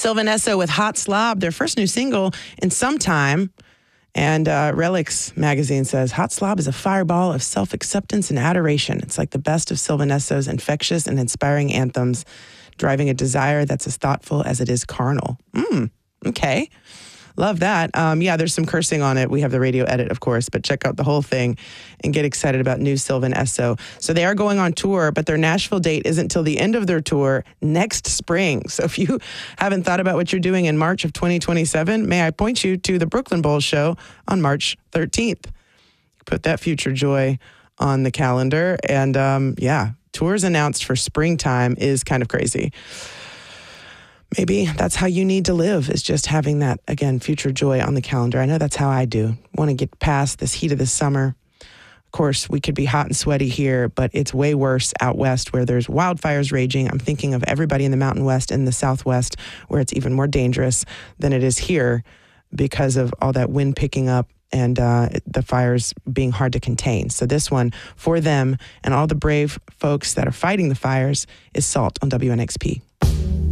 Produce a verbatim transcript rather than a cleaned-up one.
Sylvan Esso with Hot Slob, their first new single in some time. And uh, Relics magazine says, Hot Slob is a fireball of self-acceptance and adoration. It's like the best of Sylvan Esso's infectious and inspiring anthems, driving a desire that's as thoughtful as it is carnal. Mm, okay. Love that. Um, yeah, there's some cursing on it. We have the radio edit, of course, but check out the whole thing and get excited about new Sylvan Esso. So they are going on tour, but their Nashville date isn't till the end of their tour next spring. So if you haven't thought about what you're doing in March of twenty twenty-seven, may I point you to the Brooklyn Bowl show on March thirteenth. Put that future joy on the calendar. And um, yeah, tours announced for springtime is kind of crazy. Maybe that's how you need to live, is just having that, again, future joy on the calendar. I know that's how I do. Want to get past this heat of the summer. Of course, we could be hot and sweaty here, but it's way worse out west where there's wildfires raging. I'm thinking of everybody in the Mountain West and the Southwest where it's even more dangerous than it is here because of all that wind picking up and uh, the fires being hard to contain. So this one, for them and all the brave folks that are fighting the fires, is Salt on W N X P.